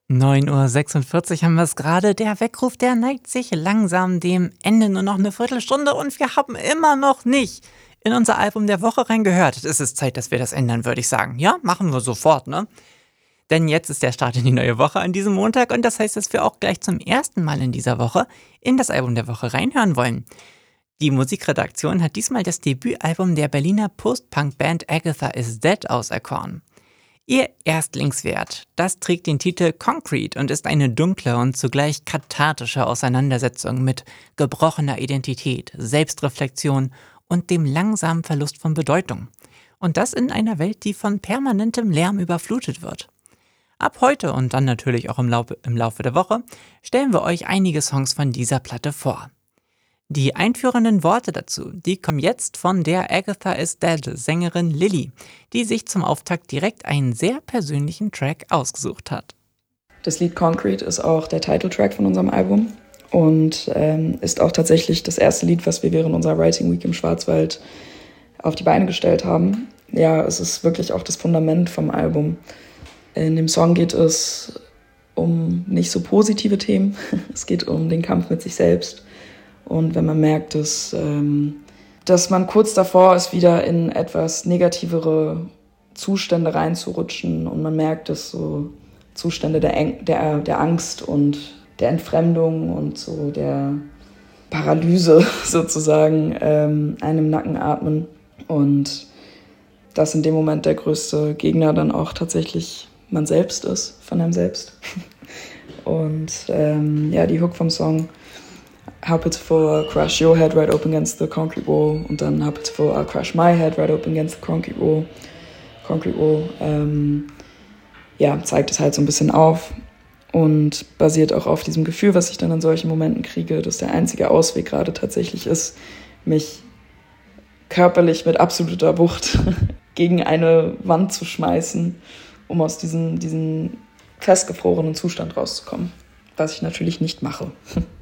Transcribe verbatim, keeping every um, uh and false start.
neun Uhr sechsundvierzig haben wir es gerade. Der Weckruf, der neigt sich langsam dem Ende. Nur noch eine Viertelstunde und wir haben immer noch nicht in unser Album der Woche reingehört. Es ist Zeit, dass wir das ändern, würde ich sagen. Ja, machen wir sofort, ne? Denn jetzt ist der Start in die neue Woche an diesem Montag und das heißt, dass wir auch gleich zum ersten Mal in dieser Woche in das Album der Woche reinhören wollen. Die Musikredaktion hat diesmal das Debütalbum der Berliner Post-Punk-Band Agatha is Dead auserkoren. Ihr Erstlingswerk, das trägt den Titel Concrete und ist eine dunkle und zugleich kathartische Auseinandersetzung mit gebrochener Identität, Selbstreflexion und dem langsamen Verlust von Bedeutung. Und das in einer Welt, die von permanentem Lärm überflutet wird. Ab heute und dann natürlich auch im Laufe, im Laufe der Woche stellen wir euch einige Songs von dieser Platte vor. Die einführenden Worte dazu, die kommen jetzt von der Agatha is Dead Sängerin Lilly, die sich zum Auftakt direkt einen sehr persönlichen Track ausgesucht hat. Das Lied Concrete ist auch der Titeltrack von unserem Album und ähm, ist auch tatsächlich das erste Lied, was wir während unserer Writing Week im Schwarzwald auf die Beine gestellt haben. Ja, es ist wirklich auch das Fundament vom Album. In dem Song geht es um nicht so positive Themen. Es geht um den Kampf mit sich selbst. Und wenn man merkt, dass, ähm, dass man kurz davor ist, wieder in etwas negativere Zustände reinzurutschen und man merkt, dass so Zustände der, Eng- der, der Angst und der Entfremdung und so der Paralyse sozusagen ähm, einem im Nacken atmen. Und dass in dem Moment der größte Gegner dann auch tatsächlich man selbst ist, von einem selbst. Und ähm, ja, die Hook vom Song: How pitiful, I'll crush your head right open against the concrete wall. Und dann How pitiful, I'll crush my head right open against the concrete wall. Concrete wall, ähm, ja, zeigt es halt so ein bisschen auf und basiert auch auf diesem Gefühl, was ich dann in solchen Momenten kriege, dass der einzige Ausweg gerade tatsächlich ist, mich körperlich mit absoluter Wucht gegen eine Wand zu schmeißen, um aus diesem, diesem festgefrorenen Zustand rauszukommen. Was ich natürlich nicht mache.